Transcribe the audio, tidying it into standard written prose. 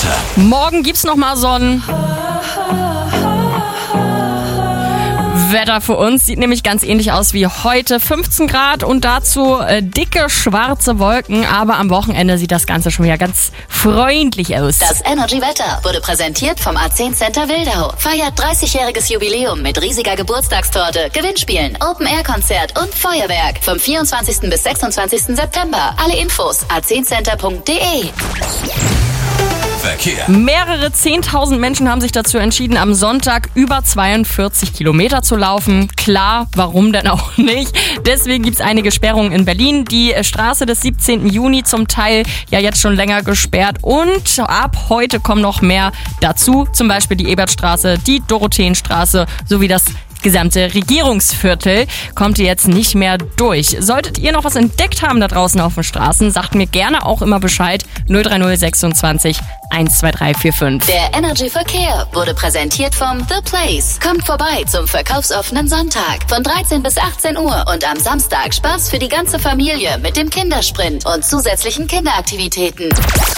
Wetter. Morgen gibt's noch mal Wetter für uns. Sieht nämlich ganz ähnlich aus wie heute. 15 Grad und dazu dicke schwarze Wolken. Aber am Wochenende sieht das Ganze schon wieder ganz freundlich aus. Das Energy Wetter wurde präsentiert vom A10 Center Wildau. Feiert 30-jähriges Jubiläum mit riesiger Geburtstagstorte, Gewinnspielen, Open-Air-Konzert und Feuerwerk. Vom 24. bis 26. September. Alle Infos a10center.de. Verkehr. Mehrere 10.000 Menschen haben sich dazu entschieden, am Sonntag über 42 Kilometer zu laufen. Klar, warum denn auch nicht? Deswegen gibt's einige Sperrungen in Berlin. Die Straße des 17. Juni zum Teil ja jetzt schon länger gesperrt. Und ab heute kommen noch mehr dazu. Zum Beispiel die Ebertstraße, die Dorotheenstraße sowie das gesamte Regierungsviertel kommt ihr jetzt nicht mehr durch. Solltet ihr noch was entdeckt haben da draußen auf den Straßen, sagt mir gerne auch immer Bescheid. 030 26 12345. Der Energy Verkehr wurde präsentiert vom The Place. Kommt vorbei zum verkaufsoffenen Sonntag von 13 bis 18 Uhr und am Samstag Spaß für die ganze Familie mit dem Kindersprint und zusätzlichen Kinderaktivitäten.